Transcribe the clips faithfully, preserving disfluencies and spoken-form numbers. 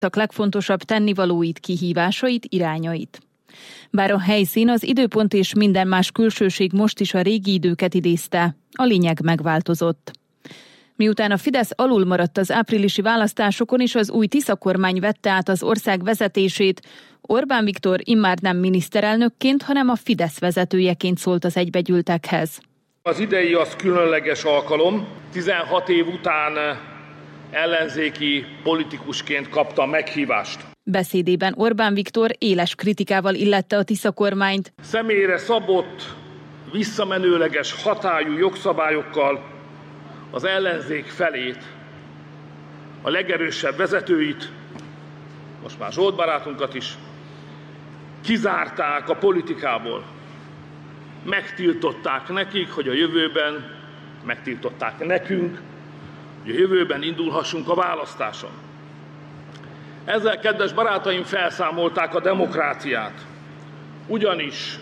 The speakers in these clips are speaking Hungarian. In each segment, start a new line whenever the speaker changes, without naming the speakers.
legfontosabb tennivalóit, kihívásait, irányait. Bár a helyszín, az időpont és minden más külsőség most is a régi időket idézte, a lényeg megváltozott. Miután a Fidesz alul maradt az áprilisi választásokon és az új Tisza kormány vette át az ország vezetését, Orbán Viktor immár nem miniszterelnökként, hanem a Fidesz vezetőjeként szólt az egybegyűltekhez.
Az idei az különleges alkalom. tizenhat év után ellenzéki politikusként kapta meghívást.
Beszédében Orbán Viktor éles kritikával illette a Tisza kormányt.
Személyre szabott, visszamenőleges hatályú jogszabályokkal az ellenzék felét, a legerősebb vezetőit, most már Zsolt barátunkat is, kizárták a politikából. Megtiltották nekik, hogy a jövőben, megtiltották nekünk, hogy a jövőben indulhassunk a választáson. Ezzel, kedves barátaim, felszámolták a demokráciát. Ugyanis,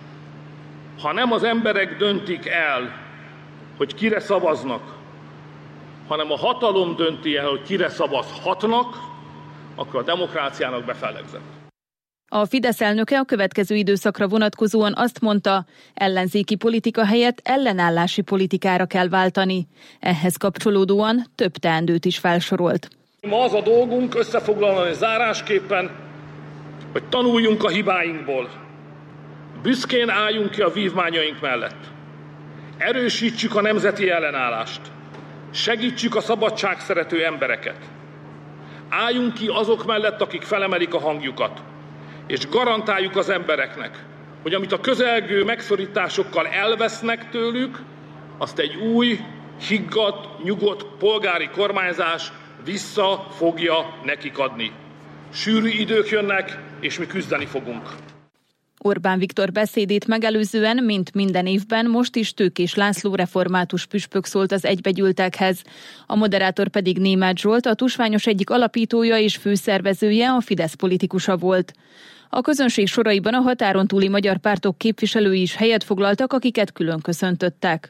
ha nem az emberek döntik el, hogy kire szavaznak, hanem a hatalom dönti el, hogy kire szavazhatnak, akkor a demokráciának befellegzett.
A Fidesz elnöke a következő időszakra vonatkozóan azt mondta, ellenzéki politika helyett ellenállási politikára kell váltani. Ehhez kapcsolódóan több teendőt is felsorolt.
Ma az a dolgunk összefoglalni zárásképpen, hogy tanuljunk a hibáinkból. Büszkén álljunk ki a vívmányaink mellett. Erősítsük a nemzeti ellenállást. Segítsük a szabadságszerető embereket. Álljunk ki azok mellett, akik felemelik a hangjukat. És garantáljuk az embereknek, hogy amit a közelgő megszorításokkal elvesznek tőlük, azt egy új, higgadt, nyugodt polgári kormányzás vissza fogja nekik adni. Sűrű idők jönnek, és mi küzdeni fogunk.
Orbán Viktor beszédét megelőzően, mint minden évben, most is Tőkés László református püspök szólt az egybegyűltekhez. A moderátor pedig Németh Zsolt, a tusványos egyik alapítója és főszervezője, a Fidesz politikusa volt. A közönség soraiban a határon túli magyar pártok képviselői is helyet foglaltak, akiket külön köszöntöttek.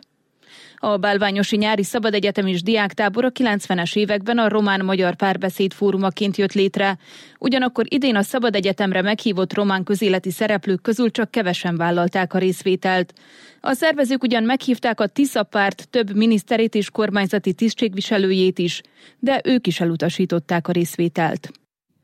A Bálványosi Nyári Szabadegyetemis Diáktábor a kilencvenes években a román-magyar párbeszéd fórumaként jött létre. Ugyanakkor idén a Szabadegyetemre meghívott román közéleti szereplők közül csak kevesen vállalták a részvételt. A szervezők ugyan meghívták a Tisza párt több miniszterét és kormányzati tisztségviselőjét is, de ők is elutasították a részvételt.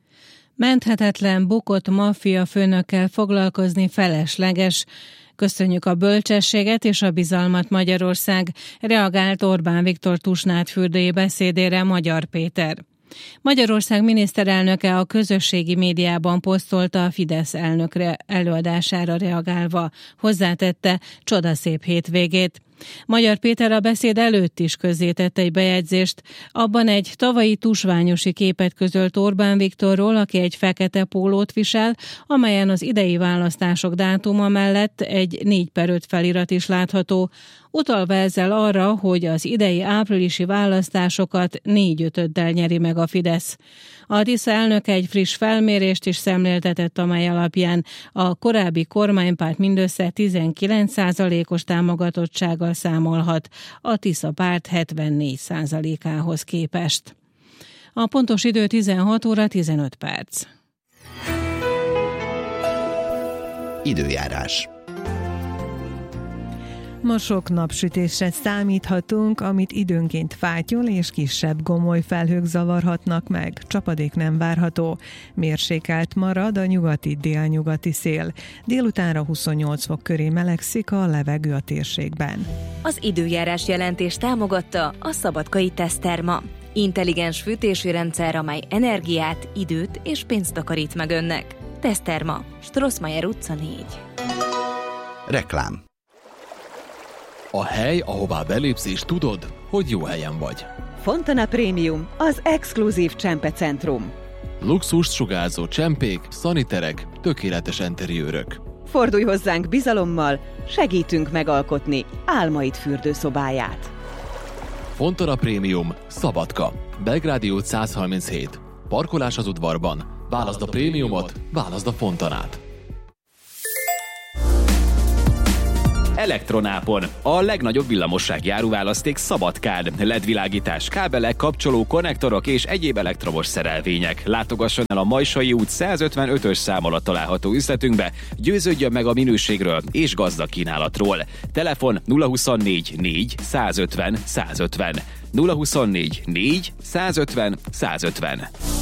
Menthetetlen, bukott maffia főnökkel foglalkozni felesleges. Köszönjük a bölcsességet és a bizalmat, Magyarország, reagált Orbán Viktor tusnádfürdői beszédére Magyar Péter. Magyarország miniszterelnöke a közösségi médiában posztolta a Fidesz elnökre előadására reagálva. Hozzátette, csodaszép hétvégét. Magyar Péter a beszéd előtt is közzétette egy bejegyzést. Abban egy tavalyi tusványosi képet közölt Orbán Viktorról, aki egy fekete pólót visel, amelyen az idei választások dátuma mellett egy négy per öt felirat is látható, utalva ezzel arra, hogy az idei áprilisi választásokat négy ötöddel nyeri meg a Fidesz. A Tisza elnöke egy friss felmérést is szemléltetett, amely alapján a korábbi kormánypárt mindössze tizenkilenc százalékos támogatottsággal számolhat, a Tisza párt hetvennégy százalékához képest. A pontos idő tizenhat óra tizenöt perc.
Időjárás.
Ma sok napsütésre számíthatunk, amit időnként fátyol és kisebb gomoly felhők zavarhatnak meg. Csapadék nem várható. Mérsékelt marad a nyugati délnyugati szél. Délutánra huszonnyolc fok köré melegszik a levegő a térségben.
Az időjárás jelentés támogatta a Szabadkai Teszterma. Intelligens fűtési rendszer, amely energiát, időt és pénzt takarít meg önnek. Teszterma, Strossmayer utca négy.
Reklám.
A hely, ahová belépsz és tudod, hogy jó helyen vagy.
Fontana Premium, az exkluzív csempecentrum.
Luxust sugárzó csempék, szaniterek, tökéletes enteriőrök.
Fordulj hozzánk bizalommal, segítünk megalkotni álmaid fürdőszobáját.
Fontana Premium, Szabadka, Belgrádi út száz harminchét. Parkolás az udvarban. Válaszd a prémiumot, válaszd a Fontanát.
Elektronápon. A legnagyobb villamossági áruválaszték Szabadkán. el é dé világítás, kábelek, kapcsoló, konnektorok és egyéb elektromos szerelvények. Látogasson el a Majsai út százötvenötös szám alatt található üzletünkbe, győződjön meg a minőségről és gazdag kínálatról. Telefon nulla huszonnégy négy százötven százötven. nulla huszonnégy négy százötven százötven.